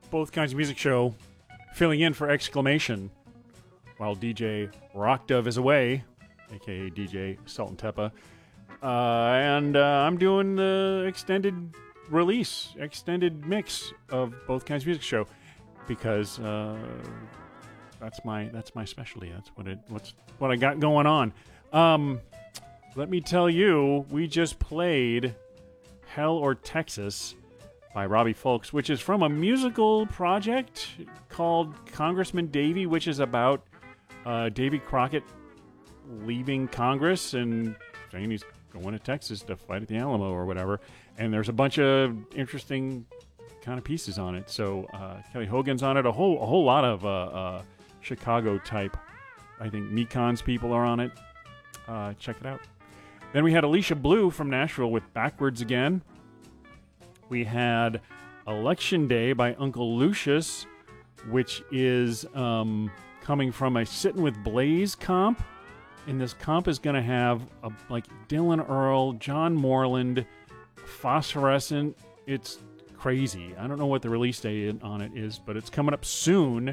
Both Kinds of Music show, filling in for Exclamation while DJ Rock Dove is away, aka DJ Salt and Teppa. And I'm doing the extended mix of Both Kinds of Music show because that's my specialty. That's what I got going on. Let me tell you, we just played Hell or Texas by Robbie Fulks, which is from a musical project called Congressman Davy, which is about Davy Crockett leaving Congress and saying he's going to Texas to fight at the Alamo or whatever. And there's a bunch of interesting kind of pieces on it. So Kelly Hogan's on it. A whole lot of Chicago type. I think Mecon's people are on it. Check it out. Then we had Alicia Blue from Nashville with Backwards Again. We had Election Day by Uncle Lucius, which is coming from a Sittin' with Blaze comp. And this comp is going to have like Dylan Earl, John Moreland, Phosphorescent. It's crazy. I don't know what the release date on it is, but it's coming up soon.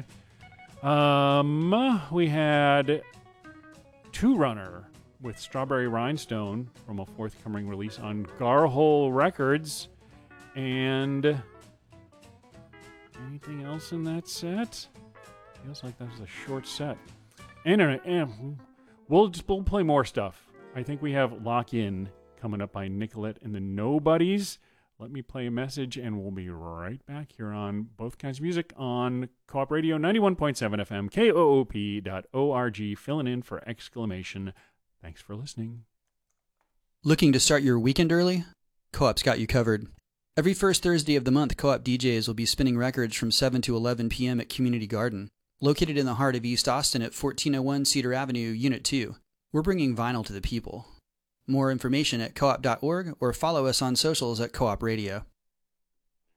We had Two Runner with Strawberry Rhinestone from a forthcoming release on Garhole Records. And anything else in that set? Feels like that was a short set. And we'll play more stuff. I think we have Lock In coming up by Nicolette and the Nobodies. Let me play a message, and we'll be right back here on Both Kinds of Music on Co-op Radio 91.7 FM, koop.org, filling in for Exclamation. Thanks for listening. Looking to start your weekend early? Co-op's got you covered. Every first Thursday of the month, Co-op DJs will be spinning records from 7 to 11 p.m. at Community Garden, located in the heart of East Austin at 1401 Cedar Avenue, Unit 2. We're bringing vinyl to the people. More information at coop.org or follow us on socials at Co-op Radio.